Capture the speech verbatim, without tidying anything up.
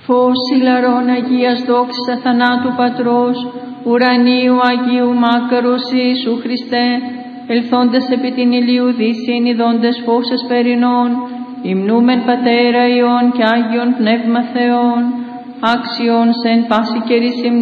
Φως ηλαρών Αγίας δόξης αθανάτου Πατρός, ουρανίου Αγίου Μάκαρος Ιησού Χριστέ, ελθόντες επί την ηλίου δύσιν ειδώντες φως εσπερινών, υμνούμεν Πατέρα Υιόν και Άγιον Πνεύμα Θεόν, άξιον σε εν πάση καιρής